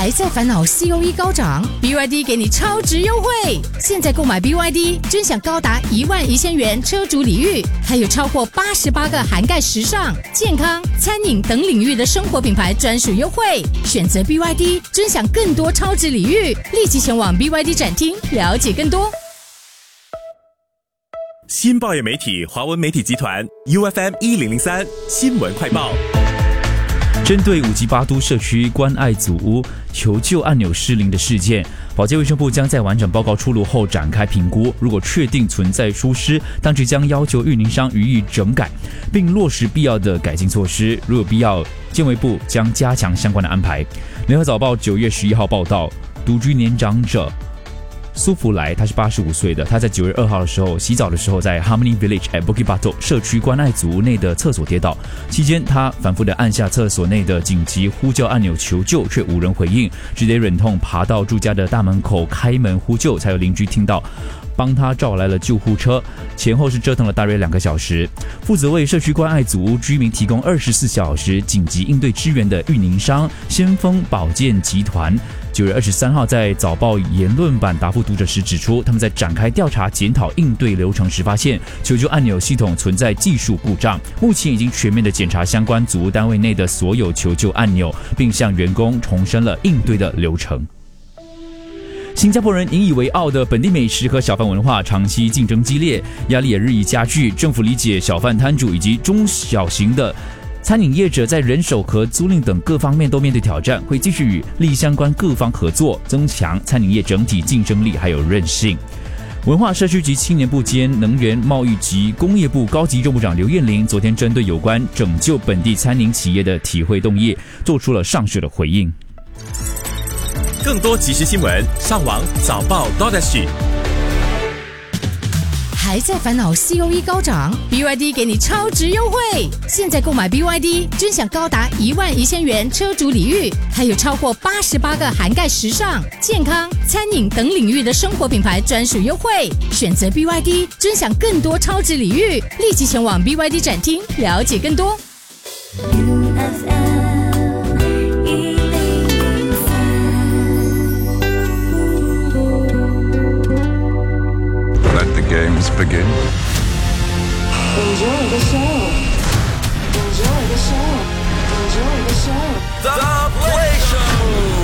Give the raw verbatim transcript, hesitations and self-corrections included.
还在烦恼 C O E 高涨 ？B Y D 给你超值优惠！现在购买 B Y D， 尊享高达一万一千元车主礼遇，还有超过八十八个涵盖时尚、健康、餐饮等领域的生活品牌专属优惠。选择 B Y D， 尊享更多超值礼遇，立即前往 B Y D 展厅了解更多。 新报业媒体华文媒体集团 U F M 一零零三新闻快报。 针对五级八都社区关爱祖屋求救按钮失灵的事件，保健卫生部将在完整报告出炉后展开评估，如果确定存在疏失，当局将要求运营商予以整改，并落实必要的改进措施。如有必要，健卫部将加强相关的安排。联合早报九月十一号报道，独居年长者苏福来，他是八十五岁的，他在九月二号的时候洗澡的时候，在 Harmony Village at Bukit Batok 社区关爱祖屋内的厕所跌倒，期间他反复的按下厕所内的紧急呼叫按钮求救，却无人回应，只得忍痛爬到住家的大门口开门呼救，才有邻居听到，帮他召来了救护车，前后是折腾了大约两个小时。负责为社区关爱祖屋居民提供二十四小时紧急应对支援的运营商先锋保健集团，九月二十三号在早报言论版答复读者时指出，他们在展开调查检讨应对流程时发现，求救按钮系统存在技术故障，目前已经全面的检查相关祖屋单位内的所有求救按钮，并向员工重申了应对的流程。新加坡人引以为傲的本地美食和小贩文化长期竞争激烈，压力也日益加剧。政府理解小贩摊主以及中小型的餐饮业者在人手和租赁等各方面都面对挑战，会继续与利益相关各方合作，增强餐饮业整体竞争力还有韧性。文化社区及青年部兼能源贸易及工业部高级任务长刘燕玲昨天针对有关拯救本地餐饮企业的体会动议，做出了上述的回应。 更多即时新闻，上网早报 .sg。 还在烦恼 C O E 高涨 ？B Y D 给你超值优惠！现在购买 B Y D， 尊享高达一万一千元车主礼遇，还有超过八十八个涵盖时尚、健康、餐饮等领域的生活品牌专属优惠。选择 B Y D， 尊享更多超值礼遇，立即前往 B Y D 展厅了解更多。 Games begin. Enjoy the show. Enjoy the show. Enjoy the show. The Play Show.